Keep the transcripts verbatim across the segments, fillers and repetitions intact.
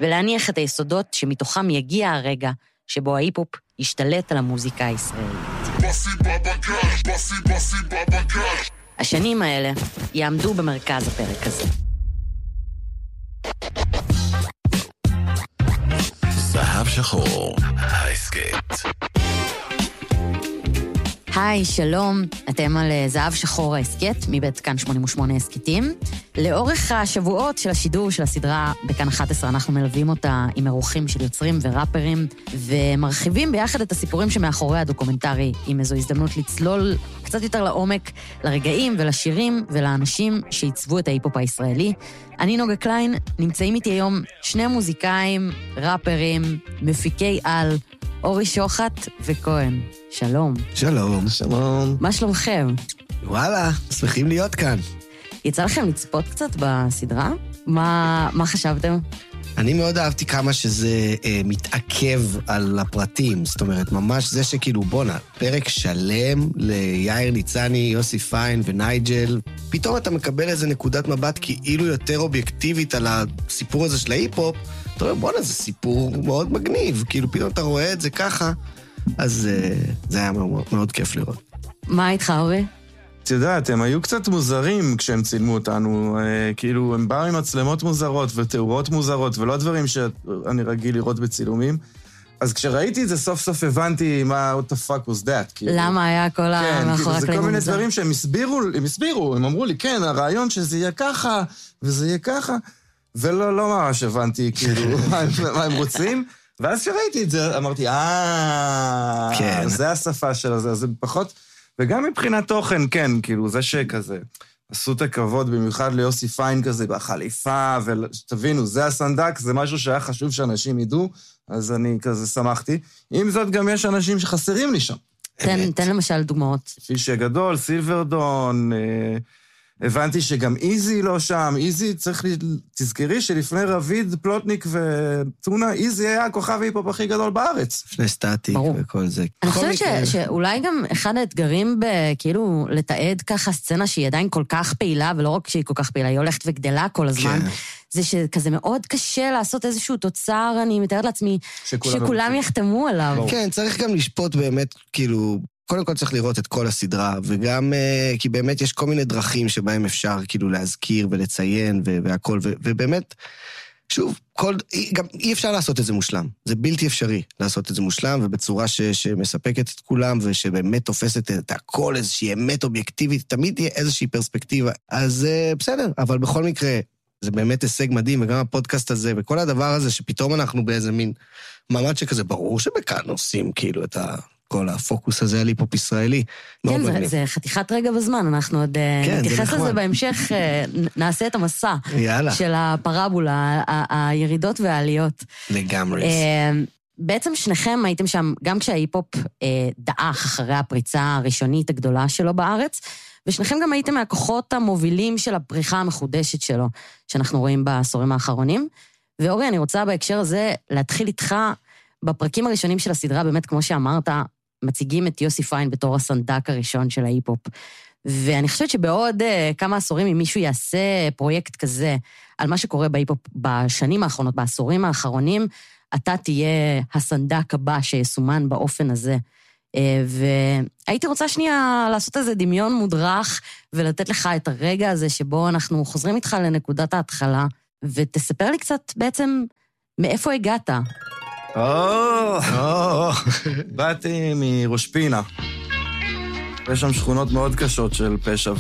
ולהניח את היסודות שמתוכם יגיע הרגע שבו ההיפ-הופ ישתלט על המוזיקה הישראלית. השנים האלה יעמדו במרכז הפרק הזה. זהב שחור, ההסכת. היי, שלום, אתם על זהב שחור ההסכת, מבית כאן שמונים ושמונה הסכתים. לאורך השבועות של השידור של הסדרה בכאן אחת עשרה, אנחנו מלווים אותה עם אירוחים של יוצרים וראפרים, ומרחיבים ביחד את הסיפורים שמאחורי הדוקומנטרי, עם איזו הזדמנות לצלול קצת יותר לעומק, לרגעים ולשירים ולאנשים שעיצבו את ההיפ-הופ הישראלי. אני נוגה קליין, נמצאים איתי היום שני מוזיקאים, ראפרים, מפיקי על, אורי שוחט וכהן. שלום. שלום. שלום. מה שלומכם? וואלה, שמחים להיות כאן. יצא לכם לצפות קצת בסדרה? מה, מה חשבתם? אני מאוד אהבתי כמה שזה אה, מתעכב על הפרטים. זאת אומרת, ממש זה שכאילו, בונה, פרק שלם ליאיר ניצני, יוסי פיין ונייג'ל. פתאום אתה מקבל איזה נקודת מבט כאילו יותר אובייקטיבית על הסיפור הזה של ההיפ-הופ. אתה אומר, בונה, זה סיפור מאוד מגניב. כאילו, פתאום אתה רואה את זה ככה. אז אה, זה היה מאוד, מאוד כיף לראות. מה איתך, אורי? את יודעת, הם היו קצת מוזרים כשהם צילמו אותנו, אה, כאילו הם באו עם מצלמות מוזרות ותאורות מוזרות, ולא דברים שאני רגיל לראות בצילומים. אז כשראיתי את זה, סוף סוף הבנתי מה, what the fuck was that. כאילו. למה היה כל כן, המאחורי כאילו, הקלעים? זה כל מיני דברים שהם הסבירו, הם הסבירו, הם אמרו לי, כן, הרעיון שזה יהיה ככה, וזה יהיה ככה, ולא לא ממש הבנתי, כאילו, מה, מה הם רוצים. ואז שראיתי את זה, אמרתי, אה, כן. זה השפה של זה, זה פחות... וגם מבחינת תוכן, כן, כאילו, זה שכזה, עשו את הכבוד במיוחד ליוסי פיין כזה, בחליפה, ותבינו, זה הסנדק, זה משהו שהיה חשוב שאנשים ידעו, אז אני כזה שמחתי. עם זאת, גם יש אנשים שחסרים לי שם. תן, תן למשל דוגמאות. פישי גדול, סילברדון, אה, הבנתי שגם איזי לא שם, איזי צריך, תזכרי שלפני רביד, פלוטניק וטונה, איזי היה הכוכב ההיפ-הופ הכי גדול בארץ. לפני סטטיק וכל זה. אני חושבת ש- שאולי גם אחד האתגרים בכאילו לתעד ככה סצנה שהיא עדיין כל כך פעילה, ולא רק שהיא כל כך פעילה, היא הולכת וגדלה כל הזמן, כן. זה שכזה מאוד קשה לעשות איזשהו תוצר, אני מתארת לעצמי, שכולם, שכולם יחתמו עליו. כן, צריך גם לשפוט באמת, כאילו, קודם כל צריך לראות את כל הסדרה, וגם uh, כי באמת יש כל מיני דרכים שבהם אפשר כאילו להזכיר ולציין והכל, ובאמת, שוב, כל, גם אי אפשר לעשות את זה מושלם. זה בלתי אפשרי לעשות את זה מושלם, ובצורה ש, שמספקת את כולם, ושבאמת תופסת את הכל, איזושהי אמת אובייקטיבית, תמיד תהיה איזושהי פרספקטיבה. אז uh, בסדר, אבל בכל מקרה, זה באמת הישג מדהים, וגם הפודקאסט הזה, וכל הדבר הזה שפתאום אנחנו באיזה מין מעמד שכזה, ברור שבכאן עושים כאילו את ה... כל הפוקוס הזה על היפ-הופ ישראלי. כן, זה, זה חתיכת רגע בזמן, אנחנו עוד כן, נתייחס לזה בהמשך, נעשה את המסע יאללה. של הפרבולה, ה- הירידות והעליות. לגמרי. בעצם שניכם הייתם שם, גם כשההיפ-הופ דעך אחרי הפריצה הראשונית הגדולה שלו בארץ, ושניכם גם הייתם מהכוחות המובילים של הפריחה המחודשת שלו, שאנחנו רואים בעשורים האחרונים. ואורי, אני רוצה בהקשר הזה להתחיל איתך, בפרקים הראשונים של הסדרה, באמת, כמו שאמרת, מציגים את יוסי פיין בתור הסנדק הראשון של ההיפ-הופ. ואני חושבת שבעוד uh, כמה עשורים, אם מישהו יעשה פרויקט כזה, על מה שקורה בהיפ-הופ בשנים האחרונות, בעשורים האחרונים, אתה תהיה הסנדק הבא שיסומן באופן הזה. Uh, והייתי רוצה שנייה לעשות איזה דמיון מודרך, ולתת לך את הרגע הזה שבו אנחנו חוזרים איתך לנקודת ההתחלה, ותספר לי קצת בעצם מאיפה הגעת. או, באתי מראש פינה. יש שם שכונות מאוד קשות של פשע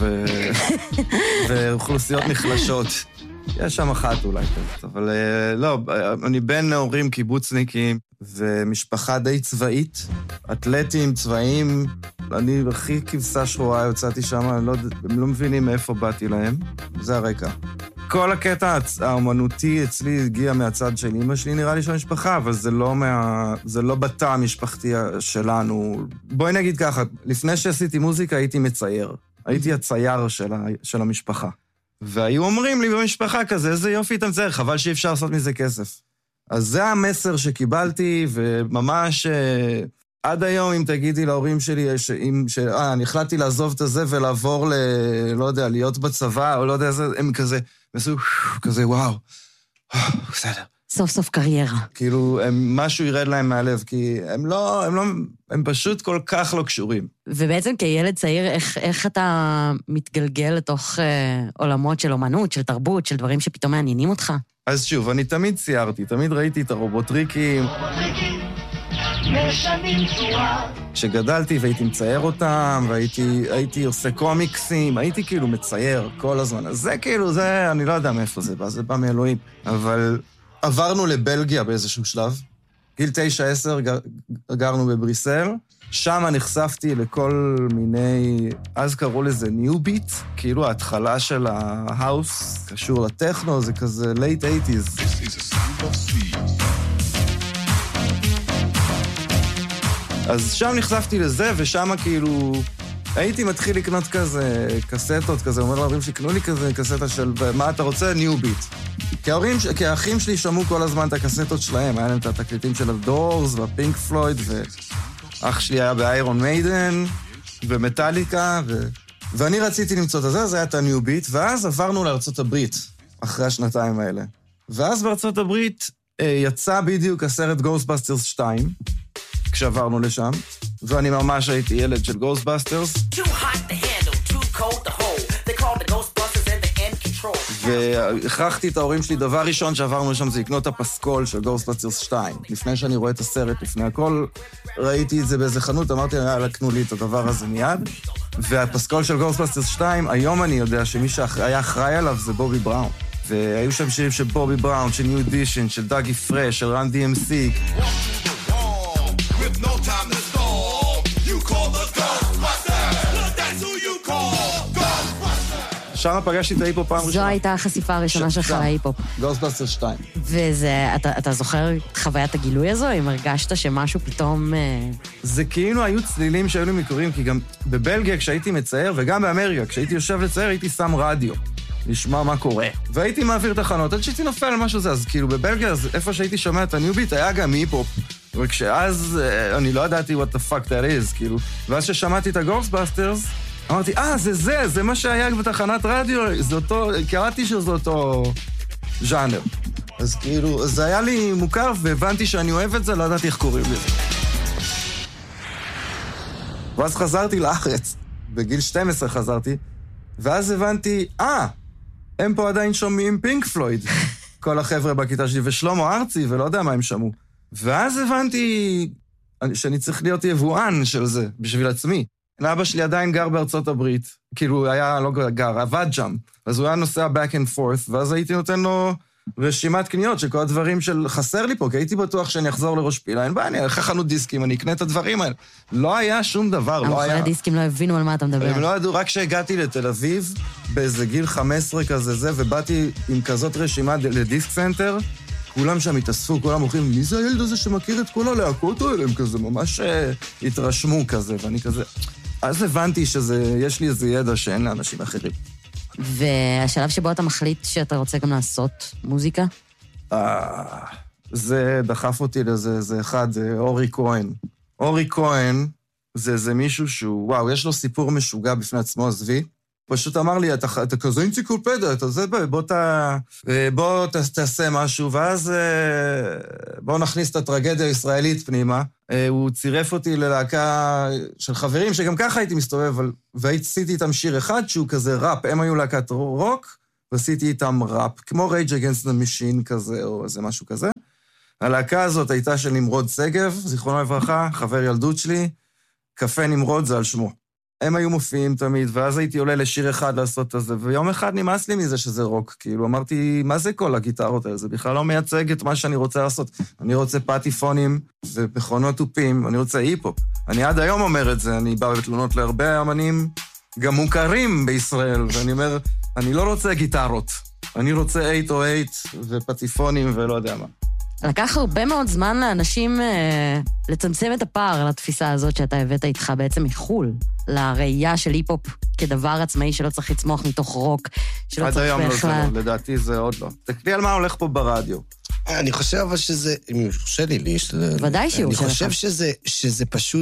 ואוכלוסיות נחלשות. יש שם אחת אולי, אבל לא, אני בן הורים קיבוצניקים ומשפחה די צבאית, אתלטים, צבאיים. אני הכי כבשה שחורה יוצאתי שם, הם לא מבינים מאיפה באתי להם, זה הרקע. כל הקטע האומנותי אצלי הגיע מהצד של אמא שלי, נראה לי של המשפחה, אבל זה לא, מה, זה לא בתא המשפחתי שלנו. בואי נגיד ככה, לפני שעשיתי מוזיקה הייתי מצייר. הייתי הצייר של, ה, של המשפחה. והיו אומרים לי במשפחה כזה, איזה יופי אתה מצייר, חבל שאי אפשר לעשות מזה כסף. אז זה המסר שקיבלתי, וממש עד היום, אם תגידי להורים שלי, שאם, ש... אה, אני החלטתי לעזוב את הזה ולעבור ל... לא יודע, להיות בצבא, או לא יודע, הם כזה, מסו, כזה, וואו, בסדר, סוף סוף קריירה. כאילו, הם, משהו ירד להם מהלב, כי הם לא, הם לא, הם פשוט כל כך לא קשורים. ובעצם כילד צעיר, איך, איך אתה מתגלגל לתוך אה, עולמות של אומנות, של תרבות, של דברים שפתאום מעניינים אותך? אז שוב, אני תמיד ציירתי, תמיד ראיתי את הרובוטריקים. כשגדלתי והייתי מצייר אותם, והייתי הייתי עושה קומיקסים, הייתי כאילו מצייר כל הזמן. אז זה כאילו, זה, אני לא יודע מאיפה זה בא, זה בא מאלוהים. אבל עברנו לבלגיה באיזשהו שלב. גיל תשע עשר גרנו בבריסל, שם נחשפתי לכל מיני, אז קראו לזה ניו ביט, כאילו ההתחלה של ההאוס, קשור לטכנו, זה כזה late eighties. אז שם נחשפתי לזה, ושם כאילו הייתי מתחיל לקנות כזה קסטות, כזה, אומר להורים שקנו לי כזה קסטה של מה אתה רוצה? ניו ביט. כי ההורים, כי האחים שלי שמעו כל הזמן את הקסטות שלהם, היה להם את התקליטים של הדורס והפינק פלויד, ואח שלי היה באיירון מיידן, ומטליקה, ו... ואני רציתי למצוא את זה, זה היה את הניו ביט, ואז עברנו לארצות הברית, אחרי השנתיים האלה. ואז בארצות הברית יצא בדיוק הסרט Ghostbusters שתיים, כשעברנו לשם, ואני ממש הייתי ילד של Ghostbusters. והכרחתי את ההורים שלי, דבר ראשון שעברנו לשם זה לקנות את הפסקול של Ghostbusters שתיים. לפני שאני רואה את הסרט, לפני הכל, ראיתי את זה באיזה חנות, אמרתי, יאללה, קנו לי את הדבר הזה מיד. והפסקול של Ghostbusters שתיים, היום אני יודע שמי שהיה אחראי עליו זה בובי בראון. והיו שם שירים של בובי בראון, של ניו אדישן, של דאגי פרש, של רן די אם סי. שם פגשתי את ההיפופ פעם ראשונה. זו הייתה החשיפה הראשונה שלך להיפופ. Ghostbusters שתיים. וזה, אתה, אתה זוכר את חוויית הגילוי הזו? אם הרגשת שמשהו פתאום... זה כאילו היו צלילים שהיו לי מקוריים, כי גם בבלגיה כשהייתי מצייר, וגם באמריקה, כשהייתי יושב לצייר, הייתי שם רדיו. לשמוע מה קורה. והייתי מעביר תחנות, עד שהייתי נופל על משהו זה, אז כאילו בבלגיה, אז איפה שהייתי שומע את הניו ביט, היה גם היפופ. וכשאז, אני לא ידעתי what the fuck that is, כאילו. ואז ששמעתי את ה-Ghostbusters, אמרתי, אה, זה זה, זה מה שהיה בתחנת רדיו, זה אותו, קראתי שזה אותו ז'אנר. אז כאילו, זה היה לי מוכר, והבנתי שאני אוהב את זה, לא ידעתי איך קוראים לזה. ואז חזרתי לארץ, בגיל שתים עשרה חזרתי, ואז הבנתי, אה, הם פה עדיין שומעים פינק פלויד, כל החבר'ה בכיתה שלי, ושלמה ארצי, ולא יודע מה הם שמעו. ואז הבנתי שאני צריך להיות יבואן של זה, בשביל עצמי. אבא שלי עדיין גר בארצות הברית, כאילו היה לא גר, עבד שם, אז הוא היה נוסע back and forth, ואז הייתי נותן לו רשימת קניות של כל הדברים של חסר לי פה, כי הייתי בטוח שאני אחזור לראש פילה, אין בעיה, אני אלך חנות דיסקים, אני אקנה את הדברים האלה. לא היה שום דבר, לא היה... המחרי דיסקים לא הבינו על מה אתה מדבר. הם לא ידעו, רק כשהגעתי לתל אביב, באיזה גיל חמש עשרה כזה זה, ובאתי עם כזאת רשימה לדיסק סנטר, כולם שם התאספו, כולם הולכים, מי זה הילד הזה שמכיר את כל הלהקות האלה? הם כזה ממש התרשמו כזה, ואני כזה... אז הבנתי שיש לי איזה ידע שאין לאנשים אחרים. והשלב שבו אתה מחליט שאתה רוצה גם לעשות מוזיקה? זה דחף אותי לזה, זה אחד, זה אורי כהן. אורי כהן זה, זה מישהו שהוא, וואו, יש לו סיפור משוגע בפני עצמו, עזבי. פשוט אמר לי, אתה, אתה כזה אנציקלופדיה, אתה זה, בוא, ת, בוא ת, תעשה משהו, ואז בוא נכניס את הטרגדיה הישראלית פנימה. הוא צירף אותי ללהקה של חברים, שגם ככה הייתי מסתובב, ועשיתי איתם שיר אחד שהוא כזה ראפ, הם היו להקת רוק, ועשיתי איתם ראפ, כמו Rage Against the Machine כזה, או איזה משהו כזה. הלהקה הזאת הייתה של נמרוד סגב, זיכרונו לברכה, חבר ילדות שלי, קפה נמרוד זה על שמו. הם היו מופיעים תמיד, ואז הייתי עולה לשיר אחד לעשות את זה, ויום אחד נמאס לי מזה שזה רוק, כאילו אמרתי, מה זה כל הגיטרות האלה? זה בכלל לא מייצג את מה שאני רוצה לעשות. אני רוצה פטיפונים ומכונות תופים, אני רוצה היפ-הופ. אני עד היום אומר את זה, אני בא בתלונות להרבה אמנים, גם מוכרים בישראל, ואני אומר, אני לא רוצה גיטרות, אני רוצה שמונה או שמונה ופטיפונים ולא יודע מה. לקח הרבה מאוד זמן לאנשים אה, לצמצם את הפער על התפיסה הזאת שאתה הבאת איתך בעצם מחול, לראייה של היפ-הופ כדבר עצמאי שלא צריך לצמוח מתוך רוק, שלא צריך בכלל... עד היום בכלל... לא, זה לא, לדעתי זה עוד לא. תקלי על מה הולך פה ברדיו. אני חושב אבל שזה, אם יורשה לי לי... ודאי שהוא אני שלך. חושב שזה, שזה פשוט,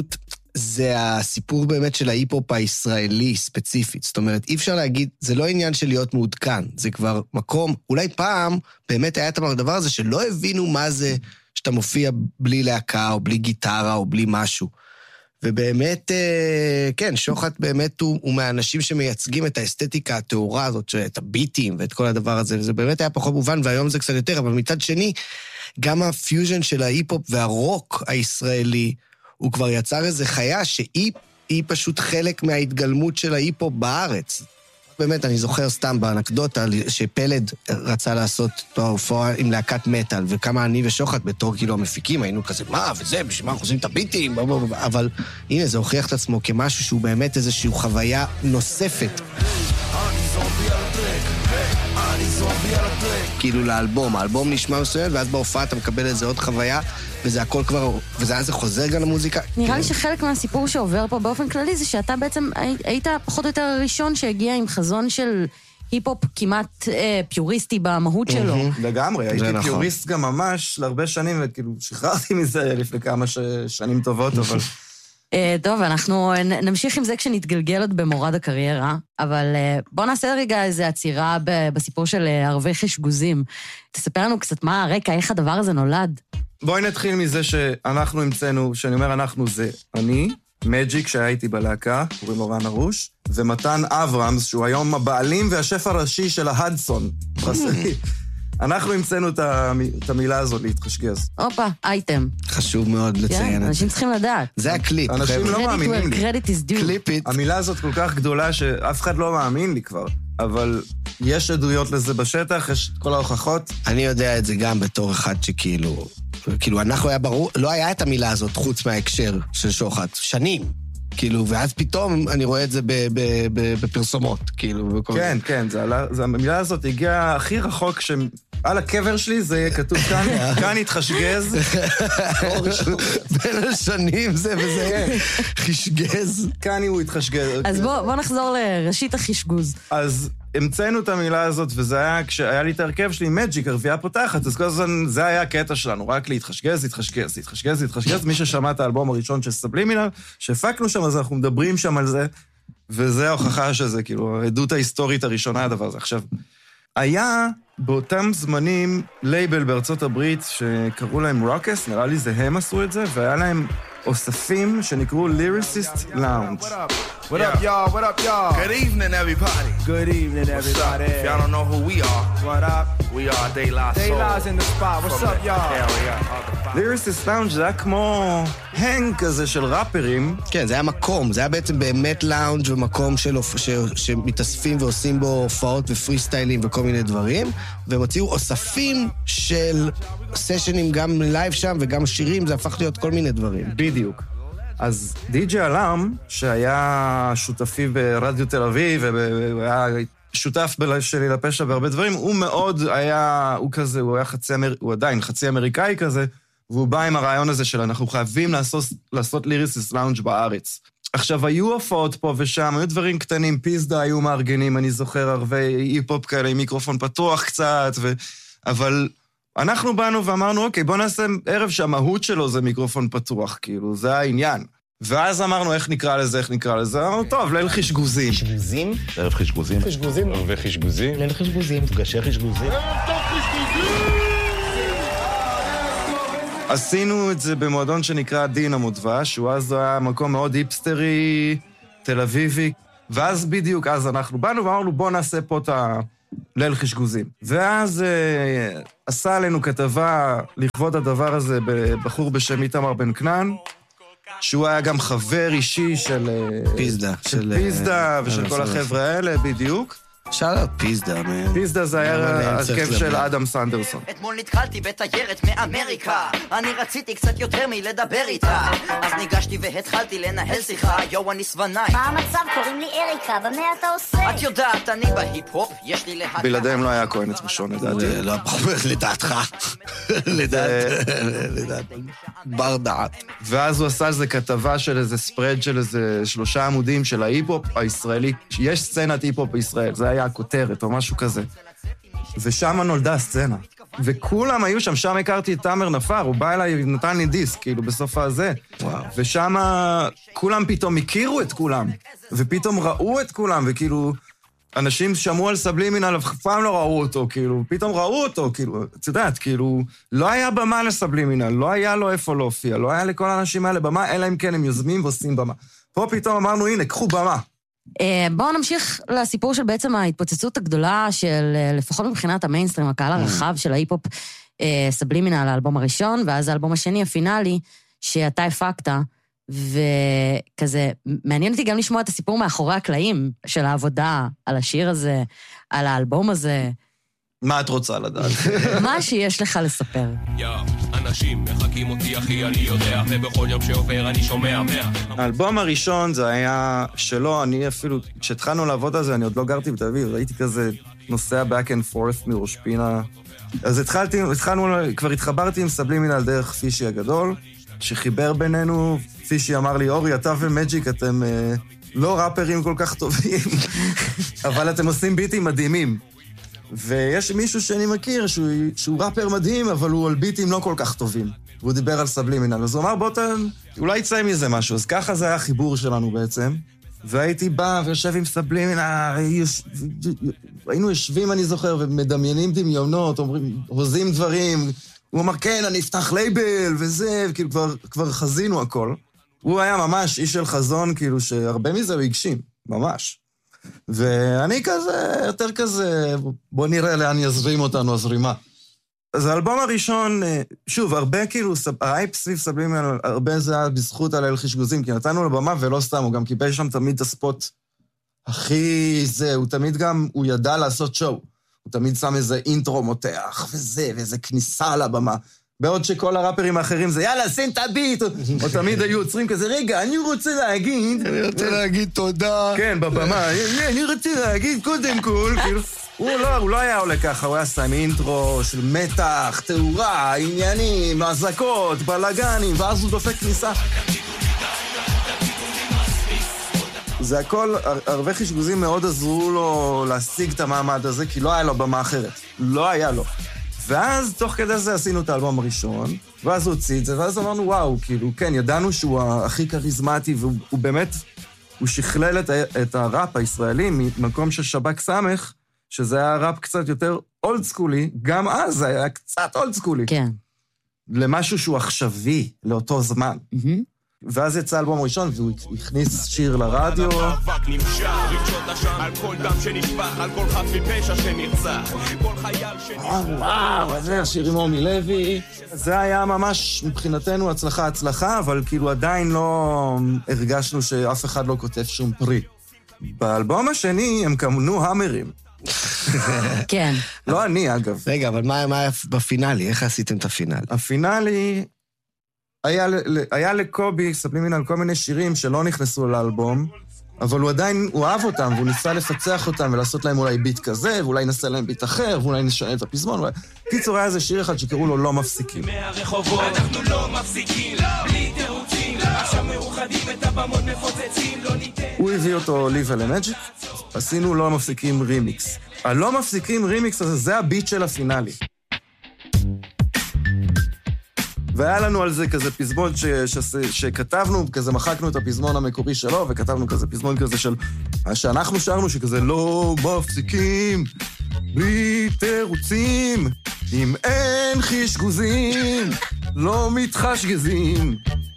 זה הסיפור באמת של ההיפ-הופ הישראלי ספציפית. זאת אומרת, אי אפשר להגיד, זה לא עניין של להיות מעודכן, זה כבר מקום, אולי פעם באמת היה את הדבר הזה שלא הבינו מה זה שאתה מופיע בלי להקה או בלי גיטרה או בלי משהו. ובאמת, כן, שוחט באמת הוא, הוא מהאנשים שמייצגים את האסתטיקה התאורה הזאת, את הביטים ואת כל הדבר הזה, וזה באמת היה פחות מובן, והיום זה קצת יותר, אבל מצד שני, גם הפיוז'ן של ההיפ-הופ והרוק הישראלי, הוא כבר יצר איזו חיה שהיא היא פשוט חלק מההתגלמות של ההיפ-הופ בארץ. באמת, אני זוכר סתם באנקדוטה שפלד רצה לעשות הופעה עם להקת מטל, וכמה אני ושוחט בתור כאילו המפיקים, היינו כזה, מה, וזה, בשביל מה אנחנו עושים את הביטים, אבל הנה, זה הוכיח את עצמו כמשהו שהוא באמת איזושהי חוויה נוספת. כאילו לאלבום, האלבום נשמע מסוים, ואז בהופעה אתה מקבל איזה עוד חוויה, וזה הכל כבר, וזה היה זה חוזר גם למוזיקה. נראה לי שחלק מהסיפור שעובר פה באופן כללי, זה שאתה בעצם היית פחות או יותר הראשון שהגיע עם חזון של היפ-הופ כמעט אה, פיוריסטי במהות שלו. לגמרי, הייתי פיוריסט גם ממש להרבה שנים, וכאילו שחררתי מזה לפני כמה שנים טובות, אבל... טוב, אנחנו נמשיך עם זה כשנתגלגל עוד במורד הקריירה, אבל בוא נעשה רגע איזו עצירה בסיפור של ערבי חשגוזים. תספר לנו קצת מה הרקע, איך הדבר הזה נולד. בואי נתחיל מזה שאנחנו המצאנו, שאני אומר אנחנו זה אני, מג'יק שהייתי בלהקה, קוראים לו רן ארוש, ומתן אברמס, שהוא היום הבעלים והשף הראשי של ההדסון. אנחנו המצאנו את המילה הזאת להתחשגז. אופה, אייטם. חשוב מאוד לציין את זה. אנשים צריכים לדעת. זה הקליפ. אנשים לא מאמינים לי. Credit is due. קליפית. המילה הזאת כל כך גדולה שאף אחד לא מאמין לי כבר. אבל יש עדויות לזה בשטח, יש כל ההוכחות. אני יודע את זה גם בתור אחד שכאילו... כאילו, אנחנו היה ברור, לא היה את המילה הזאת חוץ מההקשר של שוחט. שנים. כאילו, ואז פתאום אני רואה את זה בפרסומות, כאילו. כן, כן, המילה הזאת הגיעה הכי רחוק שעל הקבר שלי זה יהיה כתוב כאן, כאן התחשגז. בין השנים זה וזה חשגז. כאן הוא התחשגז. אז בוא נחזור לראשית החשגוז. אז המצאנו את המילה הזאת, וזה היה, כשהיה לי את הרכב שלי, מג'יק, הרביעה פותחת, אז כל הזמן, זה היה הקטע שלנו, רק להתחשגז, להתחשגז, להתחשגז, להתחשגז, מי ששמע את האלבום הראשון של סבלימינל, שהפקנו שם, אז אנחנו מדברים שם על זה, וזה ההוכחה שזה, כאילו, העדות ההיסטורית הראשונה, הדבר הזה. עכשיו, היה באותם זמנים לייבל בארצות הברית, שקראו להם רוקס, נראה לי זה הם עשו את זה, והיה להם אוספים שנקראו Lyricist Lounge. What up, y'all? What up, y'all? Good evening, everybody. Good evening, everybody. If y'all don't know who we are, what up? We are De La Soul. De La's in the spot. What's up, y'all? Lyricist Lounge זה היה כמו הנג כזה של ראפרים. כן, זה היה מקום. זה היה בעצם באמת לאונג' ומקום של, ש, שמתאספים ועושים בו הופעות ופרי סטיילים וכל מיני דברים, והם הוציאו אוספים של סשנים גם לייב שם וגם שירים, זה הפך להיות כל מיני דברים. בדיוק. אז די.ג'יי אלאם, שהיה שותפי ברדיו תל אביב, והיה שותף שלי לפשע בהרבה דברים, הוא מאוד היה, הוא כזה, הוא היה חצי, הוא עדיין חצי אמריקאי כזה, והוא בא עם הרעיון הזה של אנחנו חייבים לעשות, לעשות ליריסיס לאונג' בארץ. עכשיו, היו הופעות פה ושם, היו דברים קטנים, פיזדה היו מארגנים, אני זוכר ערבי היפ-הופ כאלה, עם מיקרופון פתוח קצת, ו... אבל... אנחנו באנו ואמרנו, אוקיי, בוא נעשה ערב שהמהות שלו זה מיקרופון פתוח, כאילו, זה העניין. ואז אמרנו, איך נקרא לזה, איך נקרא לזה? אמרנו, טוב, ליל חשגוזים. חשגוזים? ערב חשגוזים. חשגוזים. ערבי חשגוזים. ליל חשגוזים. מפגשי חשגוזים. עשינו את זה במועדון שנקרא דינמו דבש, שהוא אז היה מקום מאוד היפסטרי, תל אביבי, ואז בדיוק, אז אנחנו באנו ואמרנו, בוא נעשה פה את ה... ליל חשגוזים. ואז אה, עשה עלינו כתבה לכבוד הדבר הזה בחור בשם איתמר בן כנען, שהוא היה גם חבר אישי של פיזדה, של, של פיזדה ושל כל החבר'ה האלה, בדיוק. שאלה פיזדה, מן. פיזדה זה היה הרכב של אדם סנדרסון. אתמול נתקלתי בתיירת מאמריקה, אני רציתי קצת יותר מלדבר איתה, אז ניגשתי והתחלתי לנהל שיחה, יו אני סבנאי. מה המצב? קוראים לי אריקה, במה אתה עושה? את יודעת, אני בהיפ-הופ, יש לי להקה. בלעדיהם לא היה כהן את משון, לדעתי. לא, לדעתך. לדעתי. בר דעת. ואז הוא עשה איזה כתבה של איזה ספרד של איזה שלושה עמודים של ההיפ-הופ הישראלי. יש סצנת היפ-הופ בישראל, זה היה הכותרת או משהו כזה. ושם נולדה הסצנה. וכולם היו שם, שם הכרתי את תאמר נפר, הוא בא אליי, נתן לי דיסק, כאילו, בסוף הזה. וואו. ושם כולם פתאום הכירו את כולם, ופתאום ראו את כולם, וכאילו, אנשים שמעו על סבלימינל, אף פעם לא ראו אותו, כאילו, פתאום ראו אותו, כאילו, את יודעת, כאילו, לא היה במה לסבלימינל, לא היה לו איפה להופיע, לא היה לכל האנשים האלה במה, אלא אם כן הם יוזמים ועושים במה. פה פתאום אמרנו, הנה, קחו במה. בואו נמשיך לסיפור של בעצם ההתפוצצות הגדולה של, לפחות מבחינת המיינסטרים, הקהל הרחב של ההיפ-הופ סבלימינל, האלבום הראשון, ואז האלבום השני, הפינאלי, שאתה הפקת, וכזה, מעניין אותי גם לשמוע את הסיפור מאחורי הקלעים של העבודה, על השיר הזה, על האלבום הזה. מה את רוצה לדעת? מה שיש לך לספר. יא, אנשים מחכים אותי אחי, אני יודע, ובכל יום שעובר אני שומע מאה. האלבום הראשון זה היה שלו, אני אפילו, כשהתחלנו לעבוד על זה, אני עוד לא גרתי בתל אביב, ראיתי כזה נוסע back and forth מראש פינה. אז התחלתי, התחלנו, כבר התחברתי עם סבלימינל דרך פישי הגדול, שחיבר בינינו, פישי אמר לי, אורי, אתה ומג'יק, אתם אה, לא ראפרים כל כך טובים, אבל אתם עושים ביטים מדהימים. ויש מישהו שאני מכיר שהוא, שהוא ראפר מדהים, אבל הוא על ביטים לא כל כך טובים. והוא דיבר על סבלימינל. אז הוא אמר, בוא ת... אולי יצא מזה משהו. אז ככה זה היה החיבור שלנו בעצם. והייתי בא ויושב עם סבלימינל, היינו יושבים, אני זוכר, ומדמיינים דמיונות, אומרים, הוזים דברים. הוא אמר, כן, אני אפתח לייבל וזה, וכאילו כבר, כבר חזינו הכל. הוא היה ממש איש של חזון, כאילו שהרבה מזה הוא הגשים, ממש. ואני כזה, יותר כזה, בוא נראה לאן יזרים אותנו, הזרימה. אז האלבום הראשון, שוב, הרבה כאילו, האייפ סביב סבלימינל, הרבה זה היה בזכות על הלחיש גוזים, כי נתנו לבמה ולא סתם, הוא גם קיבל שם תמיד את הספוט הכי זה, הוא תמיד גם, הוא ידע לעשות שואו, הוא תמיד שם איזה אינטרו מותח, וזה, ואיזה כניסה על הבמה. בעוד שכל הראפרים האחרים זה, יאללה, שים את הביט, או תמיד היו עוצרים כזה, רגע, אני רוצה להגיד... אני רוצה להגיד תודה. כן, בבמה, אני רוצה להגיד קודם כל, כאילו, הוא לא, הוא לא היה עולה ככה, הוא היה שם אינטרו של מתח, תאורה, עניינים, הזקות, בלגנים, ואז הוא דופק כניסה. זה הכל, הרבה חישגוזים מאוד עזרו לו להשיג את המעמד הזה, כי לא היה לו במה אחרת. לא היה לו. ואז תוך כדי זה עשינו את האלבום הראשון, ואז הוא הוציא את זה, ואז אמרנו, וואו, כאילו, כן, ידענו שהוא הכי כריזמטי, והוא באמת, הוא שכלל את, את הראפ הישראלי ממקום של שבק סמך, שזה היה ראפ קצת יותר אולד סקולי, גם אז זה היה קצת אולד סקולי. כן. למשהו שהוא עכשווי, לאותו זמן. Mm-hmm. ואז יצא אלבום ראשון, והוא הכניס שיר לרדיו. המאבק נמשך, רגשות אשם, על כל דם שנשפך, על כל חף מפשע שנרצח, כל חייל שנשפך. וואו, זה השיר עם עומי לוי. זה היה ממש מבחינתנו הצלחה הצלחה, אבל כאילו עדיין לא הרגשנו שאף אחד לא כותב שום פרי. באלבום השני הם כמנו המרים. כן. לא אני, אגב. רגע, אבל מה היה בפינאלי? איך עשיתם את הפינאלי? הפינאלי... היה, היה לקובי, סבלימינל, כל מיני שירים שלא נכנסו לאלבום, אבל הוא עדיין, הוא אהב אותם, והוא ניסה לפצח אותם ולעשות להם אולי ביט כזה, ואולי נסה להם ביט אחר, ואולי נשנה את הפזמון. אולי... קיצור, היה איזה שיר אחד שקראו לו לא מפסיקים. מהרחובות, אנחנו לא מפסיקים, בלי תירוצים, עכשיו מאוחדים את הבמות מפוצצים, לא ניתן... הוא הביא אותו לי ולמג'יק, עשינו לא מפסיקים רימיקס. הלא מפסיקים רימיקס הזה, זה הביט של הפינאלי. והיה לנו על זה כזה פזמון ש, ש, שכתבנו, כזה מחקנו את הפזמון המקורי שלו, וכתבנו כזה פזמון כזה של... שאנחנו שרנו שכזה לא מפסיקים, בלי תירוצים, אם אין חישגוזים, לא מתחשגזים.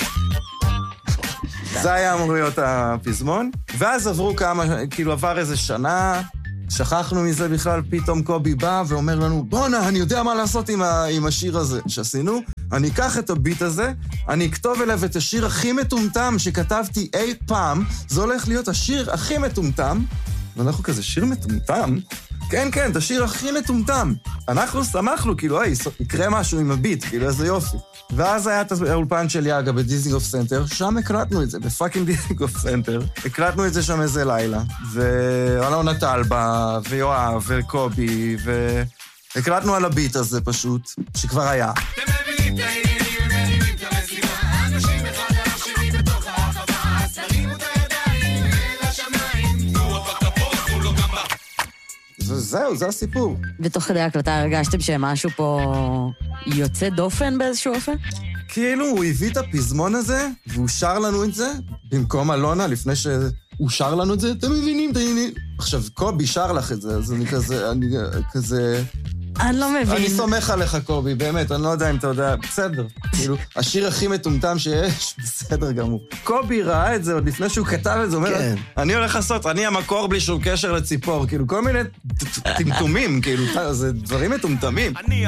זה היה אמור להיות הפזמון. ואז עברו כמה, כאילו עבר איזה שנה, שכחנו מזה בכלל, פתאום קובי בא ואומר לנו, בונה, אני יודע מה לעשות עם, ה, עם השיר הזה שעשינו. אני אקח את הביט הזה, אני אכתוב אליו את השיר הכי מטומטם שכתבתי אי פעם, זה הולך להיות השיר הכי מטומטם, ואנחנו כזה, שיר מטומטם? כן, כן, את השיר הכי מטומטם. אנחנו שמחנו, כאילו, היי, יקרה משהו עם הביט, כאילו, איזה יופי. ואז היה את האולפן של יאגה בדיזינגוף סנטר, שם הקלטנו את זה, בפאקינג דיזינגוף סנטר. הקלטנו את זה שם איזה לילה, ואלון נטל בא, ויואב, וקובי, והקלטנו על הביט הזה פשוט, שכבר היה. זהו, זה הסיפור. ותוך כדי ההקלטה הרגשתם שמשהו פה יוצא דופן באיזשהו אופן? כאילו הוא הביא את הפזמון הזה, והוא שר לנו את זה, במקום אלונה, לפני שהוא שר לנו את זה, אתם מבינים, אתם מבינים. עכשיו, קובי שר לך את זה, אז אני כזה, אני כזה... אני לא מבין. אני סומך עליך, קובי, באמת, אני לא יודע אם אתה יודע, בסדר. כאילו, השיר הכי מטומטם שיש, בסדר גמור. קובי ראה את זה עוד לפני שהוא כתב את זה, אומר, אני הולך לעשות, אני המקור בלי שום קשר לציפור, כאילו, כל מיני טמטומים, כאילו, זה דברים מטומטמים.